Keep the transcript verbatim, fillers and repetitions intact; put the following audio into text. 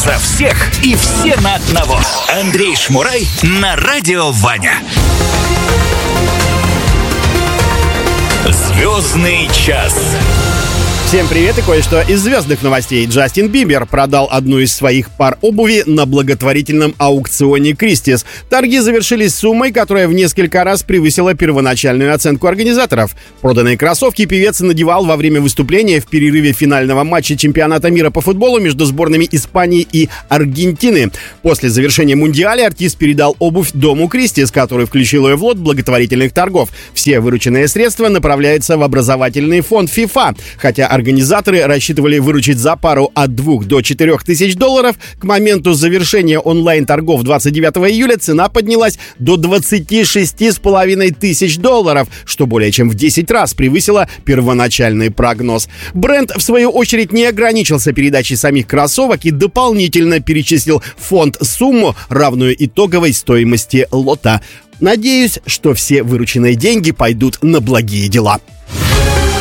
За всех и все на одного. Андрей Шмурай на Радио Ваня. Звездный час. Всем привет и кое-что из звездных новостей. Джастин Бибер продал одну из своих пар обуви на благотворительном аукционе Кристис. Торги завершились суммой, которая в несколько раз превысила первоначальную оценку организаторов. Проданные кроссовки певец надевал во время выступления в перерыве финального матча чемпионата мира по футболу между сборными Испании и Аргентины. После завершения мундиаля артист передал обувь дому Кристис, который включил ее в лот благотворительных торгов. Все вырученные средства направляются в образовательный фонд FIFA. Хотя организаторы рассчитывали выручить за пару от двух до четырех тысяч долларов, к моменту завершения онлайн-торгов двадцать девятого июля цена поднялась до двадцати шести с половиной тысяч долларов, что более чем в десять раз превысило первоначальный прогноз. Бренд, в свою очередь, не ограничился передачей самих кроссовок и дополнительно перечислил в фонд сумму, равную итоговой стоимости лота. Надеюсь, что все вырученные деньги пойдут на благие дела.